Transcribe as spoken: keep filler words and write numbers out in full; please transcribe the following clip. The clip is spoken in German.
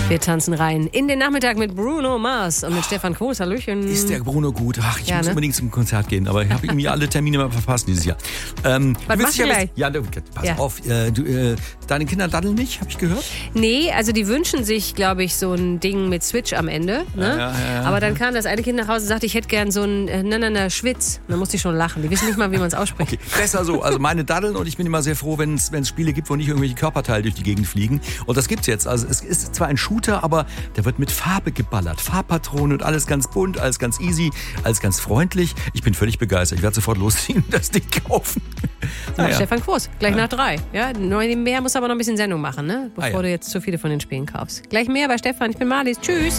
Wir tanzen rein in den Nachmittag mit Bruno Mars und mit Stefan Quos. Hallöchen. Ist der Bruno gut? Ach, ich Ja, muss ne? unbedingt zum Konzert gehen, aber ich habe irgendwie alle Termine mal verpasst dieses Jahr. Ähm, Was du willst machst du ja gleich? wissen- Ja, du, pass Ja. auf. Äh, du, äh, deine Kinder daddeln nicht, habe ich gehört? Nee, also die wünschen sich, glaube ich, so ein Ding mit Switch am Ende. Ne? Ja, ja, ja, ja. Aber dann kam das eine Kind nach Hause und sagte, ich hätte gern so ein äh, na, na, na, Schwitz. Dann musste ich schon lachen. Die wissen nicht mal, wie man es ausspricht. Okay, besser so. Also meine daddeln und ich bin immer sehr froh, wenn es Spiele gibt, wo nicht irgendwelche Körperteile durch die Gegend fliegen. Und das gibt's jetzt. Also es ist zwar ein Shooter, aber der wird mit Farbe geballert. Farbpatronen und alles ganz bunt, alles ganz easy, alles ganz freundlich. Ich bin völlig begeistert. Ich werde sofort losziehen und das Ding kaufen. Ja, Naja. Stefan Quos, gleich nach drei. Ja, nebenher muss aber noch ein bisschen Sendung machen, ne? Bevor Ah, ja. du jetzt zu viele von den Spielen kaufst. Gleich mehr bei Stefan. Ich bin Marlies. Tschüss.